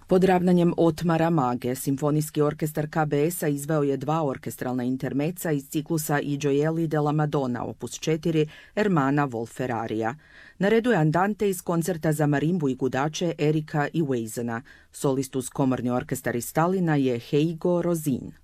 Pod ravnanjem Otmara Mage, Simfonijski orkestar KBS-a izveo je 2 orkestralna intermeca iz ciklusa I Gioielli della Madonna, opus 4, Ermana Wolf-Ferraria. Na redu je Andante iz koncerta za marimbu i gudače Erika i Weizena. Solist uz komorni orkestar iz Talina je Heigo Rozin.